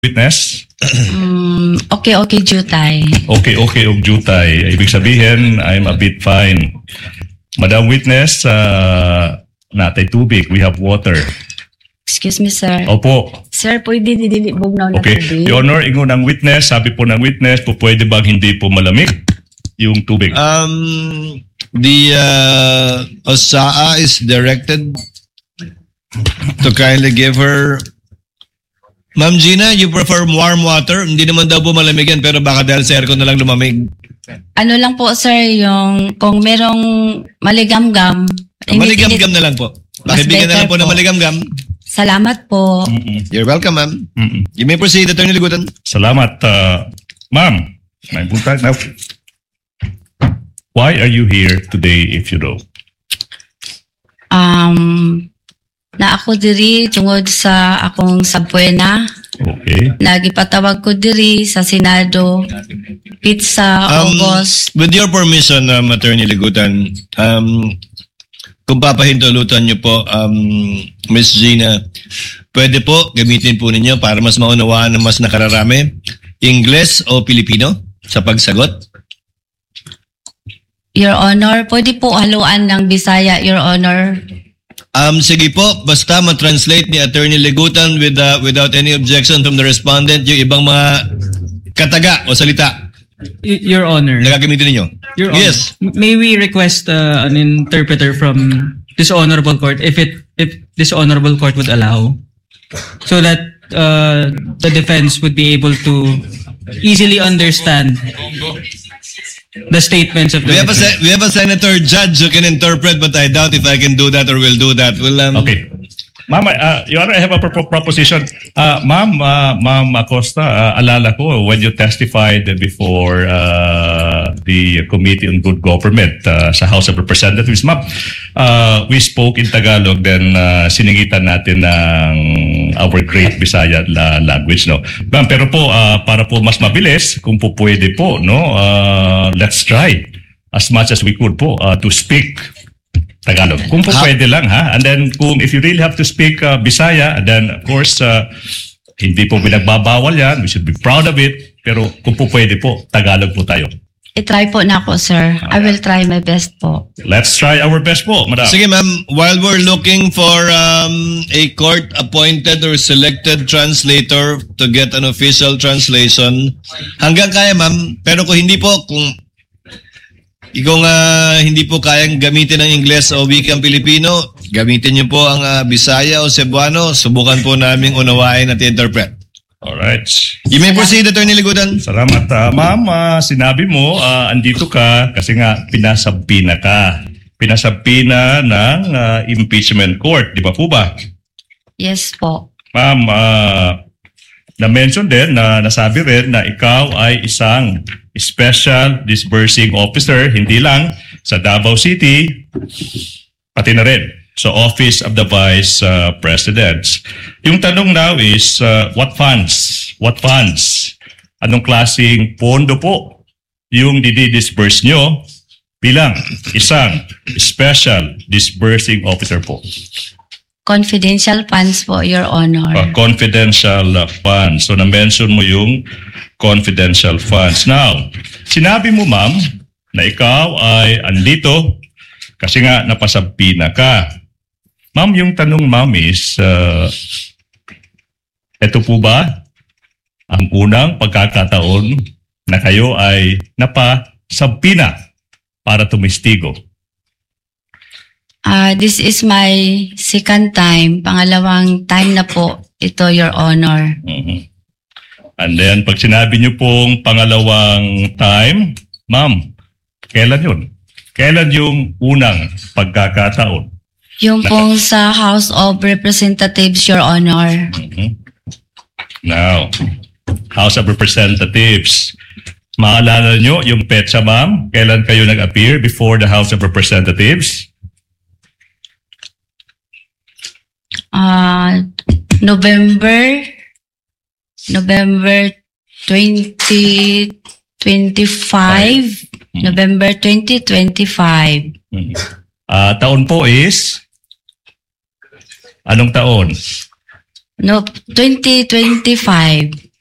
Witness? Okay, jutay. Okay, og jutay. Ibig sabihin, I'm a bit fine. Madam Witness, natay tubig. We have water. Excuse me, sir. Opo. Sir, pwede didilibog na Okay. tubig? Your Honor, ingon ng witness, sabi po ng witness, po pwede bang hindi po malamig yung tubig? The OSAA is directed to kindly give her. Ma'am Gina, you prefer warm water? Hindi naman daw po malamig yan, pero baka dahil sa aircon na lang lumamig. Ano lang po, sir, yung kung merong maligamgam. Maligamgam na lang po. Pakibigyan na lang po ng maligamgam. Salamat po. You're welcome, ma'am. You may proceed, Attorney Ligutan. Salamat. Ma'am, may buntag na. Why are you here today if you know? Na ako diri tungod sa akong sabwena. Okay. Nagipatawag ko diri sa Senado pizza August. With your permission, Attorney Ligutan, kung papahintulutan niyo po, Ms. Gina, pwede po gamitin po ninyo para mas maunawaan ng mas nakararami, Ingles o Pilipino sa pagsagot? Your Honor, pwede po haluan ng Bisaya, Your Honor. Sige po, basta ma-translate ni Attorney Ligutan without any objection from the respondent yung ibang mga kataga o salita. Your Honor. Nagagamitin ninyo? Your Honor. Yes. May we request an interpreter from this honorable court if this honorable court would allow, so that the defense would be able to easily understand the statements of the we have a senator judge who can interpret, but I doubt if I can do that or will do that. Okay. Ma'am, Your Honor, I have a proposition. Ma'am Acosta, alala ko when you testified before the Committee on Good Government sa House of Representatives, ma'am, we spoke in Tagalog, then siningitan natin ng our great Bisaya language, no? Ma'am, pero po, para po mas mabilis, kung po pwede po, no, let's try as much as we could po to speak Tagalog. Kung po pwede lang, ha? And then, if you really have to speak Bisaya, then of course, hindi po binagbabawal yan. We should be proud of it. Pero kung po pwede po, Tagalog po tayo. I-try po na ako, sir. I will try my best po. Let's try our best po, madam. Sige, ma'am. While we're looking for a court-appointed or selected translator to get an official translation, hanggang kaya, ma'am. Pero kung hindi po, kung hindi po kayang gamitin ng Ingles o wikang Pilipino, gamitin niyo po ang Bisaya o Cebuano, subukan po naming unawain at interpret. Alright. You may proceed, Attorney Ligutan. Salamat. Ma'am, sinabi mo, andito ka kasi nga pinasabina ka. Pinasabina ng impeachment court, di ba po ba? Yes po. Ma'am, na-mention din, nasabi rin na ikaw ay isang special disbursing officer, hindi lang sa Davao City, pati na rin sa Office of the Vice President. Yung tanong now is, what funds? What funds? Anong klaseng pondo po yung didi-disburse nyo bilang isang special disbursing officer po? Confidential funds po, Your Honor. Confidential funds. So, na-mention mo yung confidential funds. Now, sinabi mo, ma'am, na ikaw ay andito kasi nga napasabina ka. Ma'am, yung tanong, ma'am, is, ito po ba ang unang pagkakataon na kayo ay napasabina para tumistigo? This is my second time. Pangalawang time na po ito, Your Honor. And then, pag sinabi niyo pong pangalawang time, ma'am, kailan yun? Kailan yung unang pagkakataon? Yung pong sa House of Representatives, Your Honor. Now, House of Representatives. Maalala niyo yung petsa, ma'am? Kailan kayo nag-appear before the House of Representatives? November 2025. November 2025. Taon po is? Anong taon? No, 2025.